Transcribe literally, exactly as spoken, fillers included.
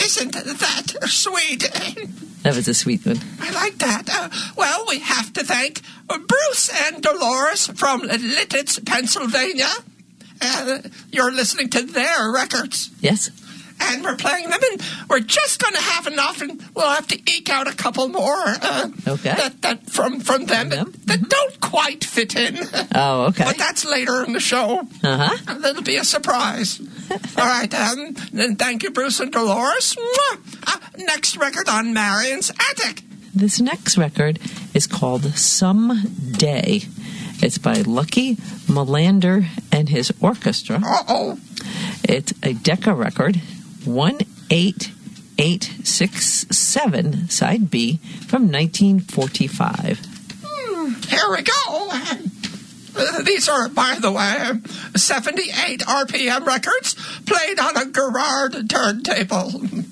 Isn't that sweet? That was a sweet one. I like that. Uh, well, we have to thank Bruce and Dolores from Lititz, Pennsylvania. Uh, you're listening to their records. Yes. And we're playing them, and we're just going to have enough, and we'll have to eke out a couple more. Uh, okay. That, that from from them, from them? that, that mm-hmm. don't quite fit in. Oh, okay. But that's later in the show. Uh-huh. That'll be a surprise. All right, um, then thank you, Bruce and Dolores. Uh, next record on Marion's Attic. This next record is called Someday. It's by Lucky Melander and his orchestra. Uh-oh. It's a Decca record, one eight eight six seven, side B, from nineteen forty-five. Hmm, here we go. Uh, these are, by the way, seventy-eight R P M records played on a Garrard turntable.